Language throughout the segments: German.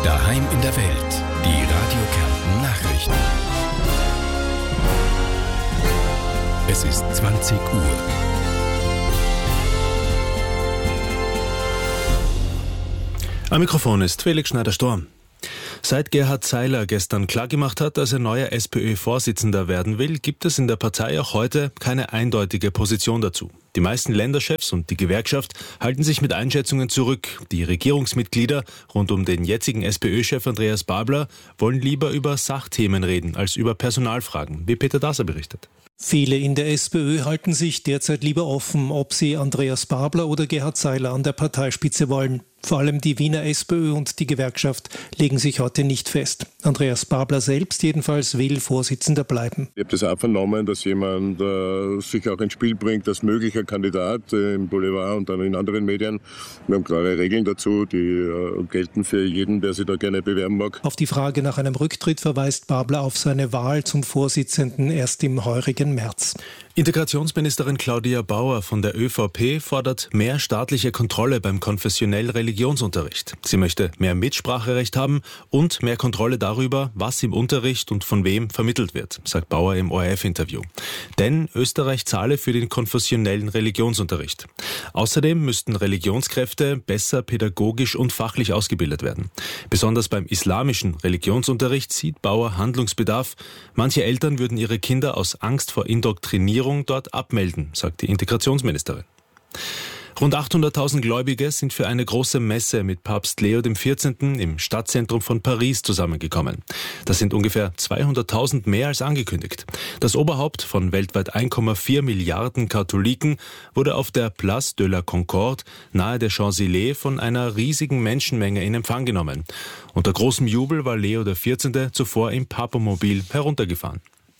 Daheim in der Welt. Die Radio Kärnten Nachrichten. Es ist 20 Uhr. Am Mikrofon ist Felix Schneider-Storm. Seit Gerhard Seiler gestern klargemacht hat, dass er neuer SPÖ-Vorsitzender werden will, gibt es in der Partei auch heute keine eindeutige Position dazu. Die meisten Länderchefs und die Gewerkschaft halten sich mit Einschätzungen zurück. Die Regierungsmitglieder rund um den jetzigen SPÖ-Chef Andreas Babler wollen lieber über Sachthemen reden als über Personalfragen, wie Peter Dasser berichtet. Viele in der SPÖ halten sich derzeit lieber offen, ob sie Andreas Babler oder Gerhard Seiler an der Parteispitze wollen. Vor allem die Wiener SPÖ und die Gewerkschaft legen sich heute nicht fest. Andreas Babler selbst jedenfalls will Vorsitzender bleiben. Ich habe das auch vernommen, dass jemand sich auch ins Spiel bringt als möglicher Kandidat im Boulevard und dann in anderen Medien. Wir haben klare Regeln dazu, die gelten für jeden, der sich da gerne bewerben mag. Auf die Frage nach einem Rücktritt verweist Babler auf seine Wahl zum Vorsitzenden erst im heurigen März. Integrationsministerin Claudia Bauer von der ÖVP fordert mehr staatliche Kontrolle beim konfessionellen Religionsunterricht. Sie möchte mehr Mitspracherecht haben und mehr Kontrolle darüber, was im Unterricht und von wem vermittelt wird, sagt Bauer im ORF-Interview. Denn Österreich zahle für den konfessionellen Religionsunterricht. Außerdem müssten Religionskräfte besser pädagogisch und fachlich ausgebildet werden. Besonders beim islamischen Religionsunterricht sieht Bauer Handlungsbedarf. Manche Eltern würden ihre Kinder aus Angst vor Indoktrinierung dort abmelden, sagt die Integrationsministerin. Rund 800.000 Gläubige sind für eine große Messe mit Papst Leo XIV. Im Stadtzentrum von Paris zusammengekommen. Das sind ungefähr 200.000 mehr als angekündigt. Das Oberhaupt von weltweit 1,4 Milliarden Katholiken wurde auf der Place de la Concorde nahe der Champs-Élysées von einer riesigen Menschenmenge in Empfang genommen. Unter großem Jubel war Leo XIV. Zuvor im Papamobil heruntergefahren.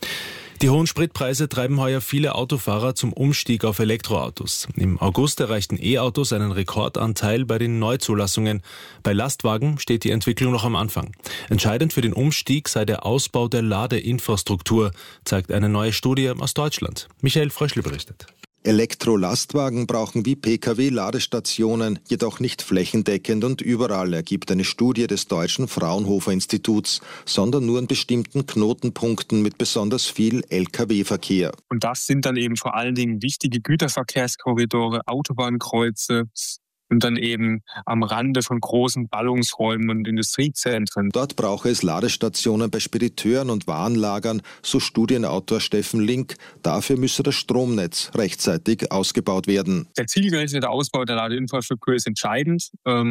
Die hohen Spritpreise treiben heuer viele Autofahrer zum Umstieg auf Elektroautos. Im August erreichten E-Autos einen Rekordanteil bei den Neuzulassungen. Bei Lastwagen steht die Entwicklung noch am Anfang. Entscheidend für den Umstieg sei der Ausbau der Ladeinfrastruktur, zeigt eine neue Studie aus Deutschland. Michael Fröschl berichtet. Elektrolastwagen brauchen wie Pkw Ladestationen, jedoch nicht flächendeckend und überall, ergibt eine Studie des Deutschen Fraunhofer-Instituts, sondern nur an bestimmten Knotenpunkten mit besonders viel Lkw-Verkehr. Und das sind dann eben vor allen Dingen wichtige Güterverkehrskorridore, Autobahnkreuze und dann eben am Rande von großen Ballungsräumen und Industriezentren. Dort brauche es Ladestationen bei Spediteuren und Warenlagern, so Studienautor Steffen Link. Dafür müsse das Stromnetz rechtzeitig ausgebaut werden. Der zielgerichtete Ausbau der Ladeinfrastruktur ist entscheidend,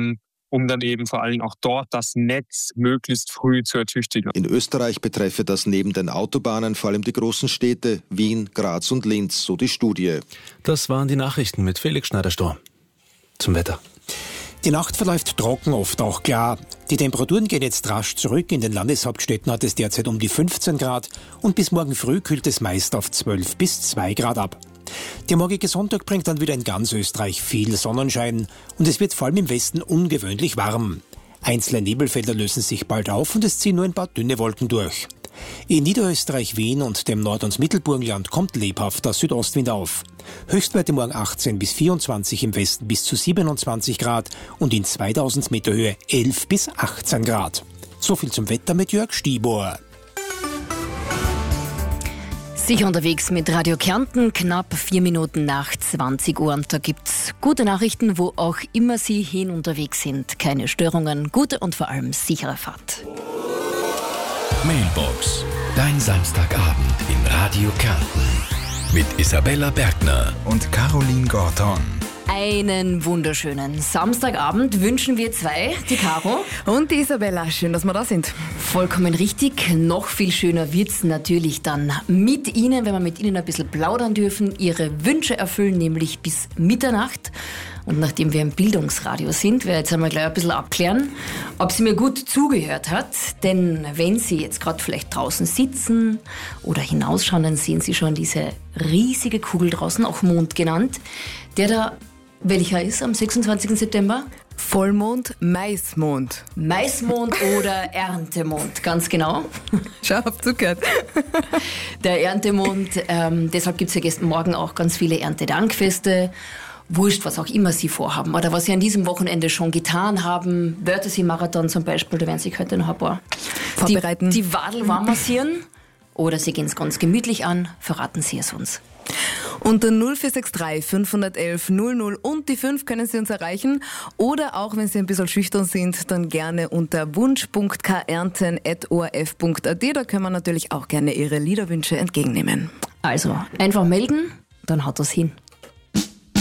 um dann eben vor allen Dingen auch dort das Netz möglichst früh zu ertüchtigen. In Österreich betreffe das neben den Autobahnen vor allem die großen Städte Wien, Graz und Linz, so die Studie. Das waren die Nachrichten mit Felix Schneider-Storm. Zum Wetter. Die Nacht verläuft trocken, oft auch klar. Die Temperaturen gehen jetzt rasch zurück. In den Landeshauptstädten hat es derzeit um die 15 Grad und bis morgen früh kühlt es meist auf 12 bis 2 Grad ab. Der morgige Sonntag bringt dann wieder in ganz Österreich viel Sonnenschein und es wird vor allem im Westen ungewöhnlich warm. Einzelne Nebelfelder lösen sich bald auf und es ziehen nur ein paar dünne Wolken durch. In Niederösterreich, Wien und dem Nord- und Mittelburgenland kommt lebhafter Südostwind auf. Höchstwerte morgen 18 bis 24, im Westen bis zu 27 Grad und in 2000 Meter Höhe 11 bis 18 Grad. So viel zum Wetter mit Jörg Stibor. Sicher unterwegs mit Radio Kärnten, knapp 4 Minuten nach 20 Uhr. Und da gibt's gute Nachrichten, wo auch immer Sie hin unterwegs sind. Keine Störungen, gute und vor allem sichere Fahrt. Mailbox. Dein Samstagabend in Radio Kärnten. Mit Isabella Bergner und Caroline Gorton. Einen wunderschönen Samstagabend wünschen wir zwei, die Caro und die Isabella. Schön, dass wir da sind. Vollkommen richtig. Noch viel schöner wird's natürlich dann mit Ihnen, wenn wir mit Ihnen ein bisschen plaudern dürfen, Ihre Wünsche erfüllen, nämlich bis Mitternacht. Und nachdem wir im Bildungsradio sind, werde ich jetzt einmal gleich ein bisschen abklären, ob sie mir gut zugehört hat. Denn wenn Sie jetzt gerade vielleicht draußen sitzen oder hinausschauen, dann sehen Sie schon diese riesige Kugel draußen, auch Mond genannt, der da, welcher ist am 26. September? Vollmond, Maismond. Maismond oder Erntemond, ganz genau. Schau, hab zugehört. Der Erntemond, deshalb gibt es ja morgen auch ganz viele Erntedankfeste, wurscht, was auch immer Sie vorhaben oder was Sie an diesem Wochenende schon getan haben. Wörthersee-Marathon zum Beispiel, da werden sich heute noch ein paar vorbereiten. Die Wadel warm massieren oder Sie gehen es ganz gemütlich an. Verraten Sie es uns. Unter 0463 511 00 und die 5 können Sie uns erreichen. Oder auch, wenn Sie ein bisschen schüchtern sind, dann gerne unter wunsch.kärnten@orf.at. Da können wir natürlich auch gerne Ihre Liederwünsche entgegennehmen. Also, einfach melden, dann haut das hin.